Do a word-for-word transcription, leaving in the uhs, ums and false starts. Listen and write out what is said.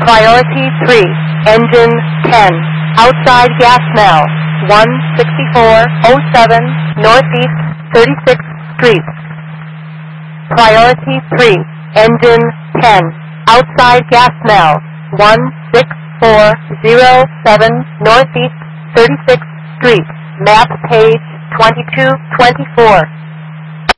Priority three, engine ten, outside gas smell, one sixty-four oh seven Northeast thirty-sixth Street. Priority three, engine ten, outside gas smell, one six four oh seven Northeast thirty-sixth Street. Map page twenty-two twenty-four.